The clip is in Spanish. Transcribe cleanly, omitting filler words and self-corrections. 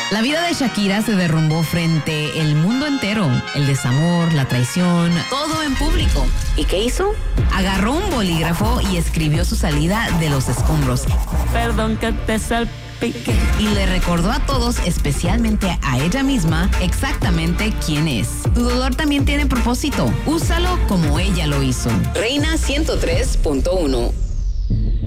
La vida de Shakira se derrumbó frente al mundo entero. El desamor, la traición, todo en público. ¿Y qué hizo? Agarró un bolígrafo y escribió su salida de los escombros. Perdón que te salpique. Y le recordó a todos, especialmente a ella misma, exactamente quién es. Tu dolor también tiene propósito. Úsalo como ella lo hizo. Reina 103.1